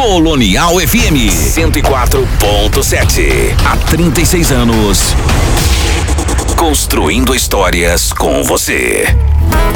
Colonial FM 104.7. Há 36 anos. Construindo histórias com você.